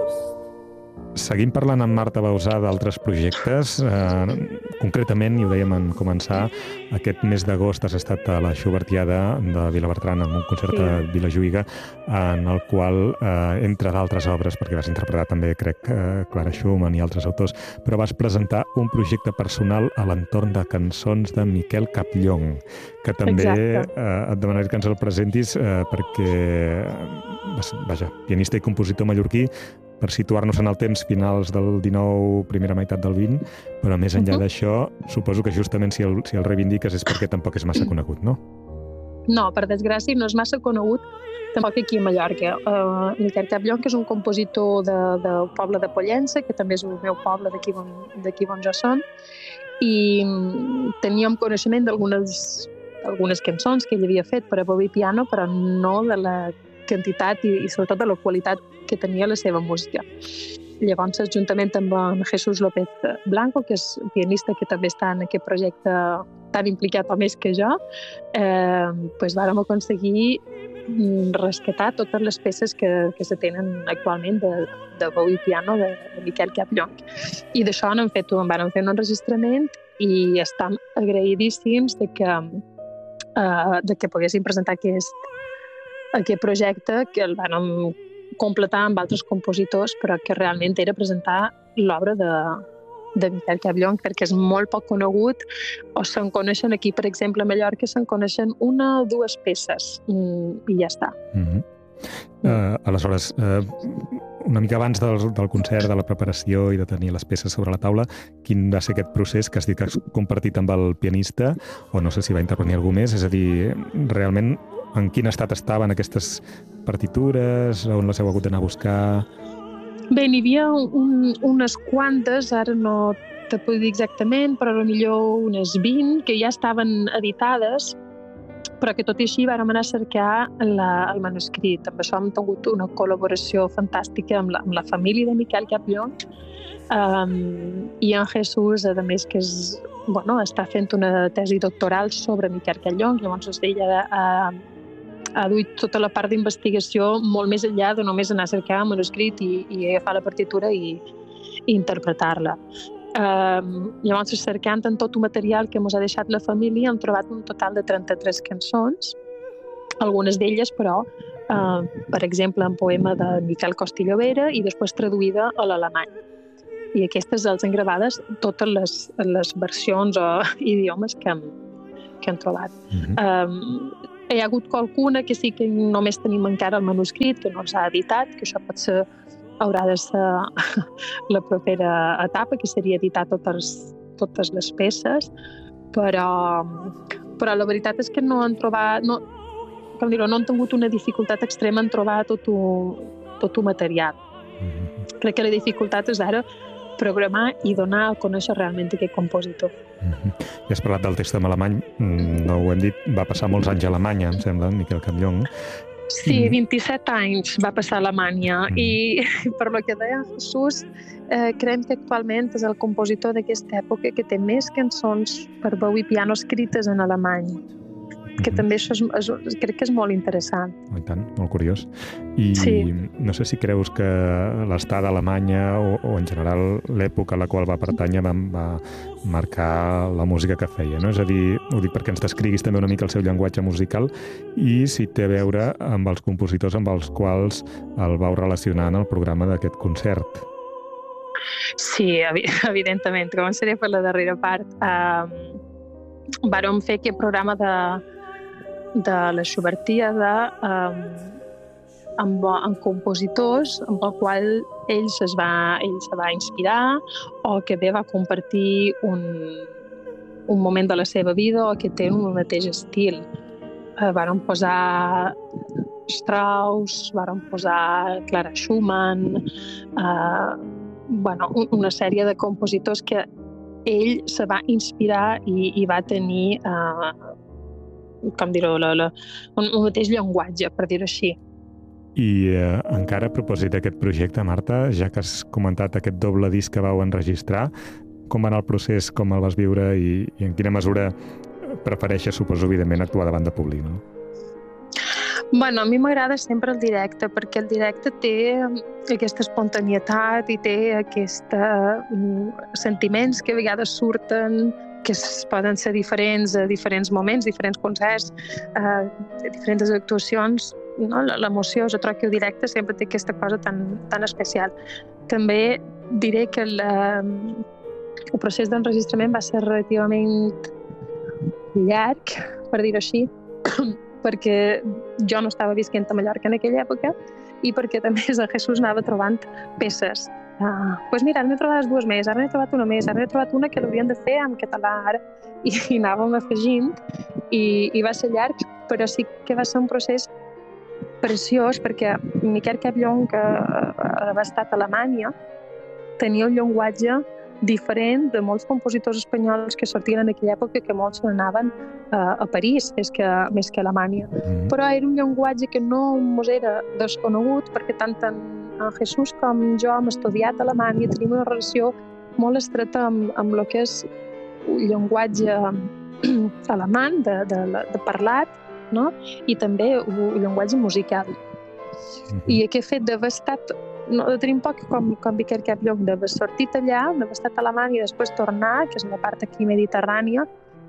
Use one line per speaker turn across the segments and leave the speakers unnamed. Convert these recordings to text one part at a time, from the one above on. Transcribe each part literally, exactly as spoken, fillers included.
Seguim parlant amb Marta Bausà d'altres projectes. Eh, concretament, i ho dèiem en començar, aquest mes d'agost has estat a la Schubertiada de Vilabertran amb un concert a Vilajuïga, en el qual, eh, entre d'altres obres, perquè vas interpretar també, crec, eh, Clara Schumann i altres autors, però vas presentar un projecte personal a l'entorn de cançons de Miquel Capllong, que també eh, et demanaré que ens el presentis eh, perquè, vaja, pianista i compositor mallorquí, per situar-nos en el temps finals del dinou, primera meitat del vint, però més enllà uh -huh. d'això, suposo que justament si el, si el reivindiques és perquè tampoc és massa conegut, no?
No, per desgràcia no és massa conegut, tampoc aquí a Mallorca. Uh, Miquel Capllong, que és un compositor de, del poble de Pollença, que també és el meu poble d'aquí on, d'aquí on jo som, i teníem coneixement d'algunes algunes cançons que ell havia fet per a veu i piano, però no de la quantitat i, i sobretot de la qualitat que tenia la seva música. Llavors, juntament amb en Jesús López Blanco, que és un pianista que també està en aquest projecte tan implicat o més que jo, eh, pues vàrem aconseguir rescatar totes les peces que, que se tenen actualment de, de veu i piano de, de Miquel Capllong. I d'això n'hem fet, en vàrem fer un enregistrament i estem agraïdíssims de que, eh, de que poguéssim presentar aquest, aquest projecte, que el vàrem completar amb altres compositors, però que realment era presentar l'obra de, de Miquel Capllong, perquè és molt poc conegut, o se'n coneixen aquí, per exemple, a Mallorca, se'n coneixen una o dues peces, i ja està.
Mm-hmm. uh, aleshores, uh, una mica abans del, del concert, de la preparació i de tenir les peces sobre la taula, quin va ser aquest procés que has dit que has compartit amb el pianista, o no sé si va intervenir algú més, és a dir, realment en quin estat estaven aquestes partitures, on les heu hagut d'anar a buscar?
Bé, n'hi havia un, unes quantes, ara no te puc dir exactament, però potser unes vint que ja estaven editades, però que tot i així vàrem anar a cercar la, el manuscrit. Amb això hem tingut una col·laboració fantàstica amb la, amb la família de Miquel Capllong, um, i en Jesús, a més, que és, bueno, està fent una tesi doctoral sobre Miquel Capllong, llavors ella ha, ha duit tota la part d'investigació molt més enllà de només anar a cercar el manuscrit i, i agafar la partitura i, i interpretar-la. Um, llavors, cercant en tot el material que ens ha deixat la família, hem trobat un total de trenta-tres cançons, algunes d'elles, però, uh, per exemple, en poema de Miquel Costi-Llobera i després traduïda a l'alemany. I aquestes els han gravades totes les, les versions o idiomes que hem, que hem trobat. Mm-hmm. um, Hi ha hagut qualcuna que sí que només tenim encara el manuscrit, que no s'ha editat, que això pot ser, haurà de ser la propera etapa, que seria editar totes, totes les peces, però, però la veritat és que no han trobat, no, com dir-ho, no han tingut una dificultat extrema en trobar tot el material. Mm-hmm. Crec que la dificultat és ara programar i donar a conèixer realment aquest compositor.
Mm-hmm. Ja has parlat del text en alemany, no ho hem dit, va passar molts anys a Alemanya, em sembla, Miquel Capllong.
Sí, vint-i-set anys va passar a Alemanya, mm. i per lo que deia Jesús, eh, creiem que actualment és el compositor d'aquesta època que té més cançons per veu i piano escrites en alemany, que mm-hmm. també això és, és, crec que és molt interessant.
Oh, I tant, molt curiós. I
sí.
No sé si creus que l'estada a Alemanya o, o en general l'època a la qual va pertànyer va, va marcar la música que feia, no? És a dir, ho dic perquè ens descriguis també una mica el seu llenguatge musical i si té a veure amb els compositors amb els quals el vau relacionar en el programa d'aquest concert.
Sí, evidentment. Començaré per la darrera part. Um, vàrem fer aquest programa de de la Schubertiada um, amb, amb compositors amb el qual ell es va, ell se va inspirar o que bé va compartir un, un moment de la seva vida o que té un mateix estil. Uh, vàrem posar Strauss, vàrem posar Clara Schumann, uh, bueno, una sèrie de compositors que ell se va inspirar i, i va tenir uh, com dir-ho, la, la, un, un mateix llenguatge, per dir-ho així.
I eh, encara a propòsit d'aquest projecte, Marta, ja que has comentat aquest doble disc que vau enregistrar, com va anar el procés, com el vas viure i, i en quina mesura prefereixes, suposo, evidentment, actuar davant de públic, no?
Bueno, a mi m'agrada sempre el directe, perquè el directe té aquesta espontanietat i té aquests sentiments que a vegades surten, que poden ser diferents a diferents moments, diferents concerts, eh, diferents actuacions. No? L'emoció, jo trobo que el directe sempre té aquesta cosa tan, tan especial. També diré que la, el procés d'enregistrament va ser relativament llarg, per dir-ho així, perquè jo no estava visquent a Mallorca en aquella època i perquè també el Jesús anava trobant peces. Ah, pues mira, ara n'he trobat dues més, ara n'he trobat una més, ara n'he trobat una que l'haurien de fer en català ara, i, i anàvem afegint, i, i va ser llarg, però sí que va ser un procés preciós, perquè Miquel Capllong, que havia estat a Alemanya, tenia un llenguatge diferent de molts compositors espanyols que sortien en aquella època, que molts anaven uh, a París més que, més que a Alemanya. Mm. Però era un llenguatge que no mos era desconegut, perquè tant en, en Jesús com jo hem estudiat a Alemanya, tenim una relació molt estreta amb, amb el que és un llenguatge alemany, de, de, de parlat, no? I també un llenguatge musical. Mm-hmm. I aquest fet d'haver estat, no, de tenir un poc com, com Miquel Capllong, d'haver sortit allà, d'haver estat a Alemanya i després tornar, que és una part aquí mediterrània,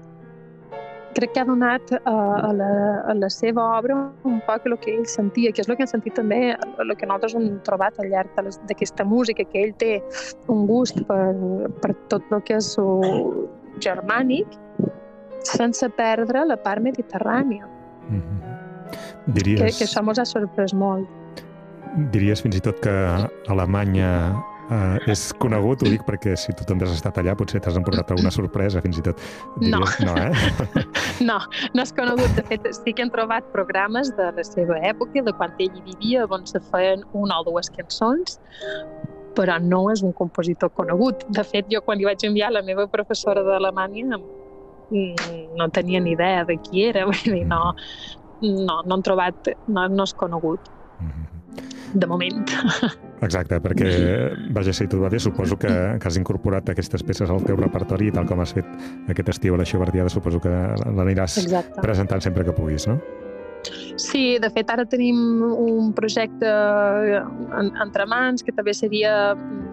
crec que ha donat uh, a, la, a la seva obra un poc el que ell sentia, que és el que hem sentit també, el que nosaltres hem trobat al llarg d'aquesta música, que ell té un gust per, per tot el que és germànic, sense perdre la part mediterrània. Mm-hmm. Diries... que, que això ens ha sorprès molt.
Diries fins i tot que Alemanya eh, és conegut, ho dic perquè si tu també has estat allà potser t'has emportat alguna sorpresa, fins i tot. Diries...
No.
No, eh?
no, no és conegut. De fet, sí que hem trobat programes de la seva època, de quan ell hi vivia, on se feien una o dues cançons, però no és un compositor conegut. De fet, jo quan hi vaig enviar la meva professora d'Alemanya no tenia ni idea de qui era, vull dir, no, no, no han trobat, no, no és conegut. Mm-hmm. De moment.
Exacte, perquè, vaja, si tot va bé, suposo que, que has incorporat aquestes peces al teu repertori i tal com has fet aquest estiu a la Xubertiada, suposo que l'aniràs Exacte. Presentant sempre que puguis, no?
Sí, de fet, ara tenim un projecte en, entre mans que també seria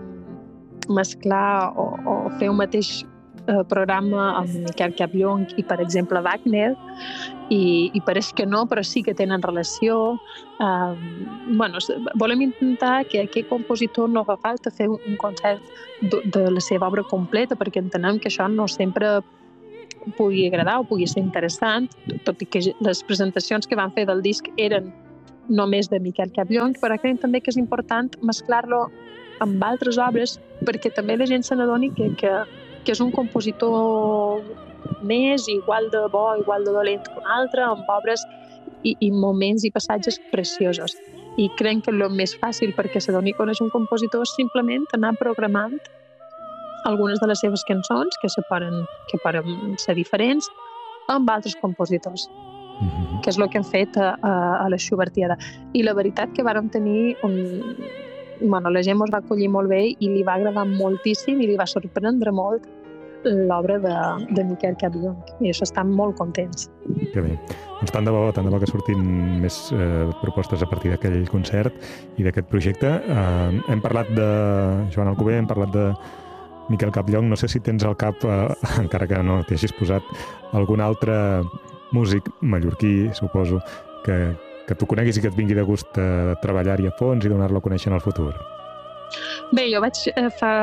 mesclar o, o fer un mateix programa amb Miquel Capllong i, per exemple, Wagner, i, i pareix que no, però sí que tenen relació. Uh, bueno, volem intentar que aquest compositor no fa falta fer un concert de, de la seva obra completa, perquè entenem que això no sempre pugui agradar o pugui ser interessant, tot i que les presentacions que van fer del disc eren només de Miquel Capllong, però creiem també que és important mesclar-lo amb altres obres perquè també la gent se n'adoni que, que que és un compositor més, igual de bo, igual de dolent que un altre, amb obres i, i moments i passatges preciosos. I crec que el més fàcil perquè s'adoni quan és un compositor és simplement anar programant algunes de les seves cançons, que, se poden, que poden ser diferents, amb altres compositors, mm-hmm. que és el que hem fet a, a, a la Xubertiada. I la veritat que vàrem tenir un... Bueno, la gent ens va acollir molt bé i li va agradar moltíssim i li va sorprendre molt l'obra de, de Miquel Capllong. I això estan molt contents.
Que bé. Doncs tant de bo, tant de bo que surtin més eh, propostes a partir d'aquell concert i d'aquest projecte. Eh, hem parlat de Joan Alcover, hem parlat de Miquel Capllong. No sé si tens al cap, eh, encara que no t'hi hagis posat, algun altre músic mallorquí, suposo, que que tu coneguis i que et vingui de gust a treballar-hi a fons i donar-lo a conèixer en el futur?
Bé, jo vaig eh, fa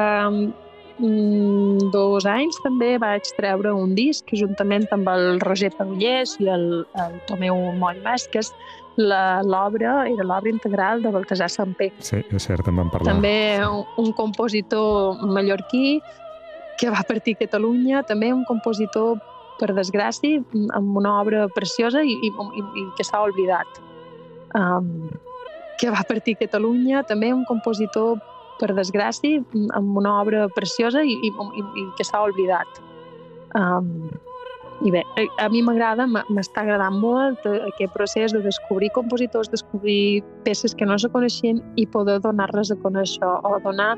mm, dos anys també vaig treure un disc juntament amb el Roger Padullés i el, el Tomeu Moll Vázquez. L'obra era l'obra integral de Baltasar Samper.
Sí, és cert, en vam parlar.
També un, un compositor mallorquí que va partir a Catalunya, també un compositor, per desgràcia, amb una obra preciosa i, i, i, i que s'ha oblidat. Um, que va partir a Catalunya, també un compositor, per desgràcia, amb una obra preciosa i, i, i, i que s'ha oblidat. Um, I bé, a mi m'agrada, m'està agradant molt aquest procés de descobrir compositors, descobrir peces que no se coneixien i poder donar-les a conèixer o donar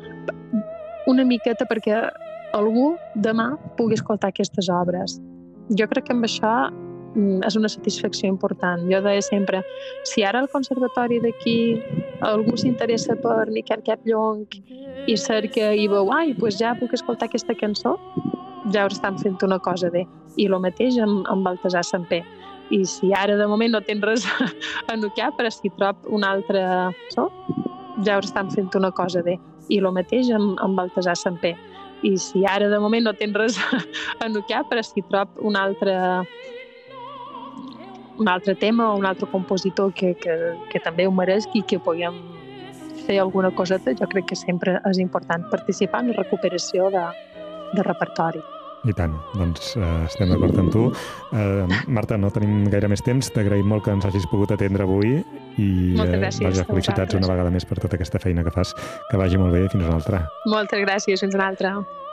una miqueta perquè algú demà pugui escoltar aquestes obres. Jo crec que amb això és una satisfacció important. Jo deia sempre, si ara al conservatori d'aquí algú s'interessa per Miquel Capllonc i cerca i veu, ai, doncs ja puc escoltar aquesta cançó, ja estan fent una cosa bé. I el mateix amb, amb Baltasar Samper. I si ara de moment no tens res a noquear, però si trob una altra cançó, ja estan fent una cosa bé. I el mateix amb, amb Baltasar Samper. I si ara de moment no tens res a noquear, però si trob un altre, un altre tema o un altre compositor que, que, que també ho mereixi i que puguem fer alguna coseta, jo crec que sempre és important participar en la recuperació de, de repertori.
I tant, doncs eh, estem d'acord amb tu. Eh, Marta, no tenim gaire més temps, t'agraïm molt que ens hagis pogut atendre avui i
Moltes gràcies,
vaja, felicitats una vegada més per tota aquesta feina que fas. Que vagi molt bé, fins una altra.
Moltes gràcies, fins una altra.